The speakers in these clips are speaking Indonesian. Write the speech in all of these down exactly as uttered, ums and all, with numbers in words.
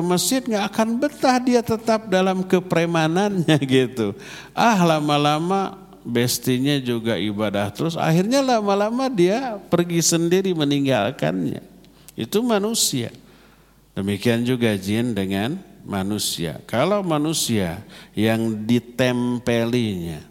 masjid nggak akan betah, dia tetap dalam kepremanannya gitu. Ah lama-lama bestinya juga ibadah terus, akhirnya lama-lama dia pergi sendiri meninggalkannya. Itu manusia. Demikian juga jin dengan manusia. Kalau manusia yang ditempelinya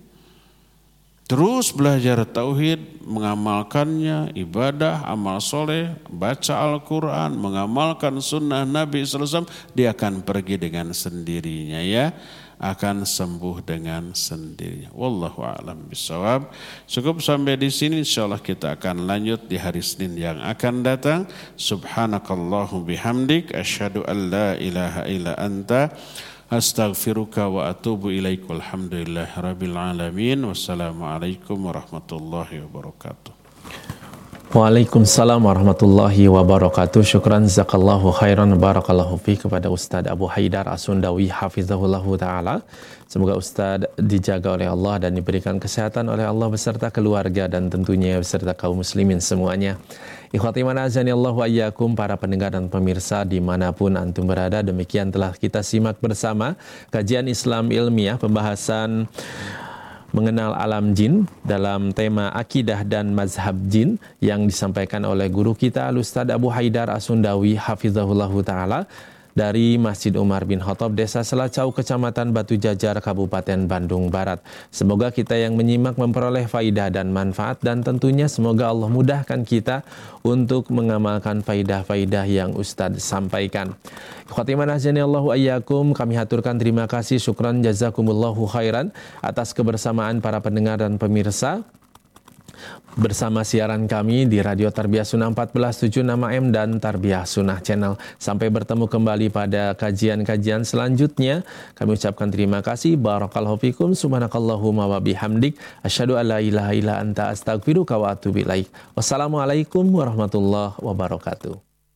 terus belajar tauhid, mengamalkannya, ibadah, amal soleh, baca Al-Quran, mengamalkan sunnah Nabi sallallahu alaihi wasallam, dia akan pergi dengan sendirinya ya, akan sembuh dengan sendirinya. Wallahu a'lam bishawab. Cukup sampai di sini, insyaallah kita akan lanjut di hari Senin yang akan datang. Subhanakallahu bihamdik, asyhadu an la ilaha illa anta, astaghfiruka wa atubu ilaik. Walhamdulillahi rabbil alamin. Wassalamualaikum warahmatullahi wabarakatuh. Waalaikumsalam warahmatullahi wabarakatuh. Syukran jazakallahu khairan, barakallahu fi kepada Ustaz Abu Haidar As-Sundawi hafizahullahu taala. Semoga Ustaz dijaga oleh Allah dan diberikan kesehatan oleh Allah beserta keluarga dan tentunya beserta kaum muslimin semuanya. Ikhwati man azani Allah wa iyyakum, para pendengar dan pemirsa dimanapun antum berada, demikian telah kita simak bersama kajian Islam ilmiah pembahasan mengenal alam jin dalam tema akidah dan mazhab jin yang disampaikan oleh guru kita Ustaz Abu Haidar As-Sundawi hafizahullahu taala dari Masjid Umar bin Khattab, Desa Selacau, Kecamatan Batu Jajar, Kabupaten Bandung Barat. Semoga kita yang menyimak memperoleh faidah dan manfaat, dan tentunya semoga Allah mudahkan kita untuk mengamalkan faidah-faidah yang Ustaz sampaikan. Khotimah nazani Allahu ayyakum, kami haturkan terima kasih, syukran jazakumullahu khairan atas kebersamaan para pendengar dan pemirsa bersama siaran kami di Radio Tarbiyah Sunnah empat belas tujuh enam A M dan Tarbiyah Sunnah Channel. Sampai bertemu kembali pada kajian-kajian selanjutnya. Kami ucapkan terima kasih. Barakallahu fikum. Subhanakallahumma wa bihamdik. Asyhadu an la ilaha illa anta astaghfiruka wa atubu ilaik. Wassalamualaikum warahmatullahi wabarakatuh.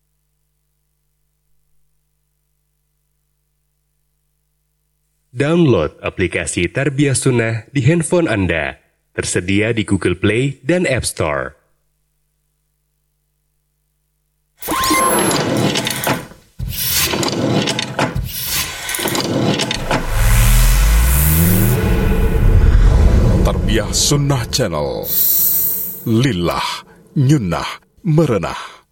Download aplikasi Tarbiyah Sunnah di handphone Anda. Tersedia di Google Play dan App Store. Tarbiyah Sunnah Channel. Lillah, nyunnah, merenah.